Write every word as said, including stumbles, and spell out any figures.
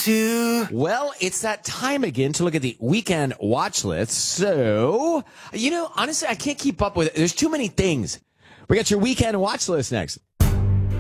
to? Well, it's that time again to look at the weekend watch list. So, you know, honestly, I can't keep up with it. There's too many things. We got your weekend watch list next.